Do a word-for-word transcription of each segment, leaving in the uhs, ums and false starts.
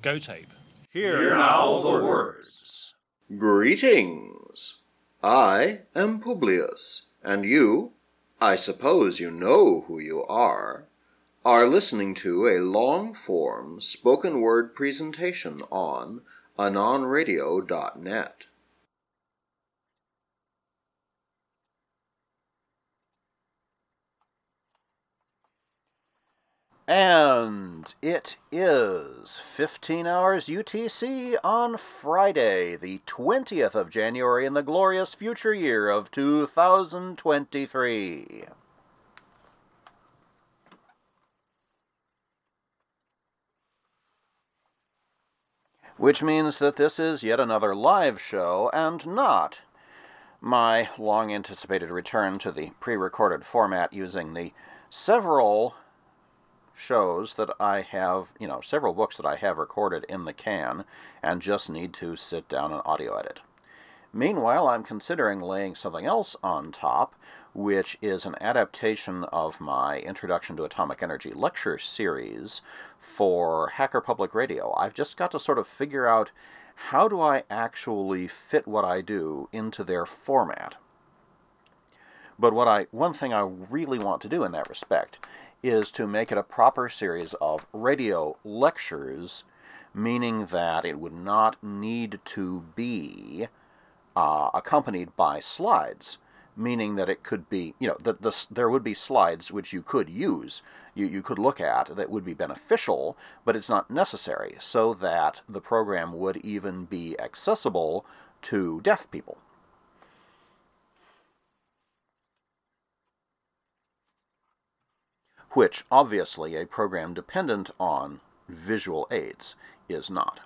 Go tape. Hear now the words. Greetings. I am Publius, and you, I suppose you know who you are, are listening to a long-form spoken word presentation on anon radio dot net. And it is fifteen hours U T C on Friday, the twentieth of January in the glorious future year of two thousand twenty-three. Which means that this is yet another live show and not my long-anticipated return to the pre-recorded format using the several shows that I have, you know, several books that I have recorded in the can and just need to sit down and audio edit. Meanwhile, I'm considering laying something else on top, which is an adaptation of my Introduction to Atomic Energy lecture series for Hacker Public Radio. I've just got to sort of figure out how do I actually fit what I do into their format. But what I, one thing I really want to do in that respect is to make it a proper series of radio lectures, meaning that it would not need to be uh, accompanied by slides, meaning that it could be, you know, that the, there would be slides which you could use, you, you could look at, that would be beneficial, but it's not necessary, so that the program would even be accessible to deaf people. Which, obviously, a program dependent on visual aids is not.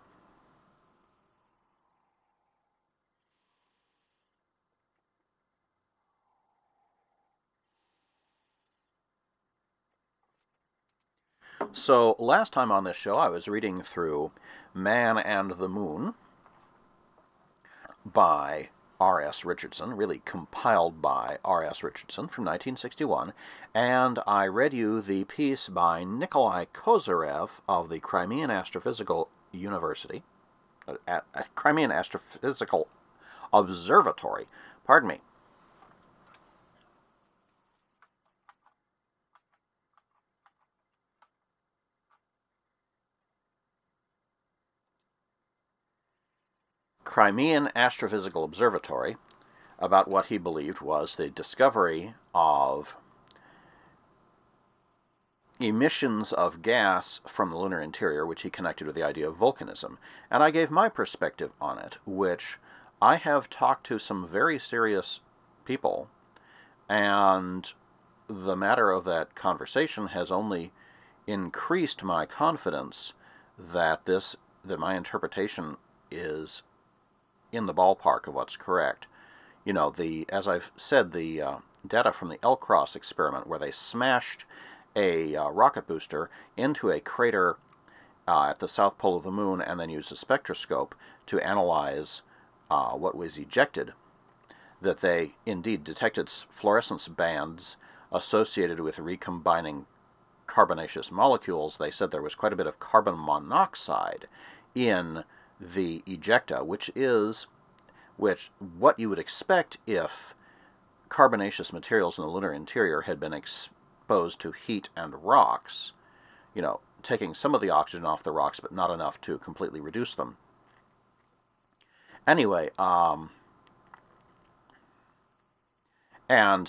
So, last time on this show, I was reading through Man and the Moon by R S Richardson, really compiled by R S Richardson from nineteen sixty-one, and I read you the piece by Nikolai Kozyrev of the Crimean Astrophysical University, uh, at, at Crimean Astrophysical Observatory, pardon me. Crimean Astrophysical Observatory, about what he believed was the discovery of emissions of gas from the lunar interior, which he connected with the idea of volcanism. And I gave my perspective on it, which I have talked to some very serious people, and the matter of that conversation has only increased my confidence that this, that my interpretation is in the ballpark of what's correct. You know, the as I've said, the uh, data from the L-Cross experiment, where they smashed a uh, rocket booster into a crater uh, at the south pole of the moon and then used a spectroscope to analyze uh, what was ejected, that they indeed detected fluorescence bands associated with recombining carbonaceous molecules. They said there was quite a bit of carbon monoxide in the ejecta, which is which what you would expect if carbonaceous materials in the lunar interior had been exposed to heat and rocks, you know, taking some of the oxygen off the rocks, but not enough to completely reduce them. Anyway, um, and